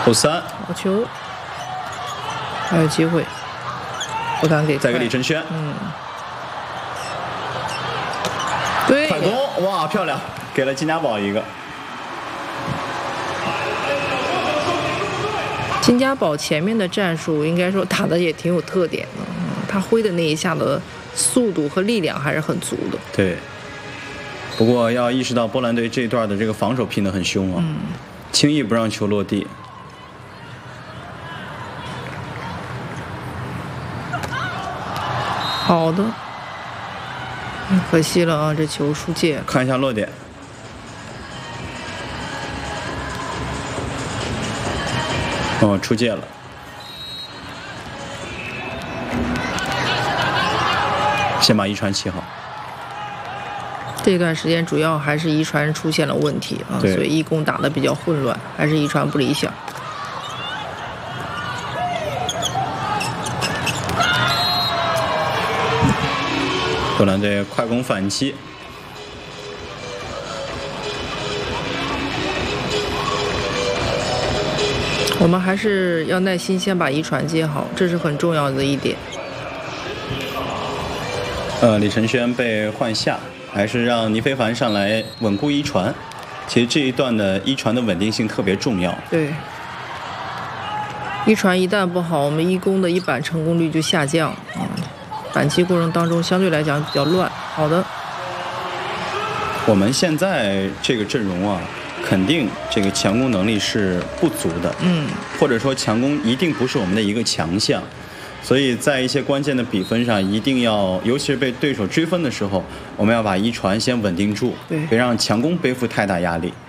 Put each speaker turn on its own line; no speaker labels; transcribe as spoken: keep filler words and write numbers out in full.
后三，
好球，还有机会，不敢给。
再给李承轩，
嗯，对，
快攻，哇，漂亮，给了金家宝一个。
金家宝前面的战术应该说打的也挺有特点的，嗯、他挥的那一下的速度和力量还是很足的。
对。不过要意识到波兰队这一段的这个防守拼得很凶啊，
嗯、
轻易不让球落地。
好的，可惜了啊，这球出界。
看一下落点。哦，出界了。先把一传起好。
这段时间主要还是一传出现了问题啊，所以一攻打得比较混乱，还是一传不理想。
波兰队快攻反击，
我们还是要耐心先把一传接好，这是很重要的一点。
呃，李承轩被换下，还是让倪飞凡上来稳固一传。其实这一段的一传的稳定性特别重要。
对，一传一旦不好，我们一攻的一板成功率就下降啊、嗯，反击过程当中相对来讲比较乱。好的，
我们现在这个阵容啊，肯定这个强攻能力是不足的，
嗯，
或者说强攻一定不是我们的一个强项。所以在一些关键的比分上，一定要，尤其是被对手追分的时候，我们要把一传先稳定住，
对，
别让强攻背负太大压力。